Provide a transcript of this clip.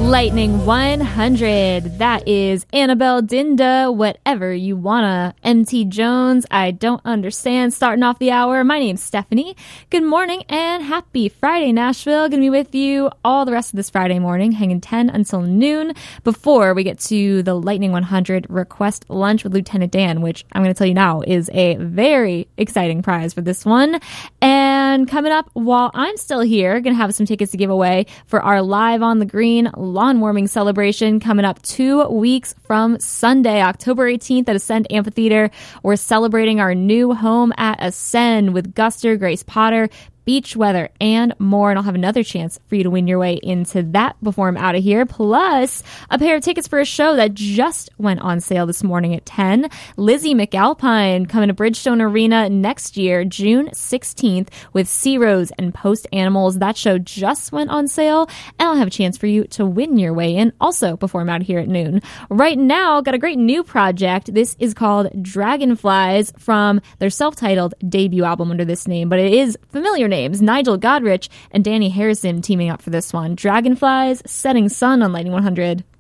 Lightning 100. That is Annabelle Dinda, Whatever You Wanna. MT Jones, I Don't Understand, starting off the hour. My name's Stephanie. Good morning and happy Friday, Nashville. Gonna be with you all the rest of this Friday morning, hanging 10 until noon before we get to the Lightning 100 request lunch with Lieutenant Dan, which I'm gonna tell you now is a very exciting prize for this one. And coming up while I'm still here, gonna have some tickets to give away for our Live on the Green lawn warming celebration coming up 2 weeks from Sunday, October 18th at Ascend Amphitheater. We're celebrating our new home at Ascend with Guster, Grace Potter, beach weather, and more. And I'll have another chance for you to win your way into that before I'm out of here. Plus, a pair of tickets for a show that just went on sale this morning at 10. Lizzie McAlpine coming to Bridgestone Arena next year, June 16th, with Sea Rose and Post Animals. That show just went on sale, and I'll have a chance for you to win your way in also before I'm out of here at noon. Right now, got a great new project. This is called Dragonflies from their self-titled debut album under this name, but it is familiar names, Nigel Godrich and Danny Harrison teaming up for this one. Dragonflies, Setting Sun on Lightning 100.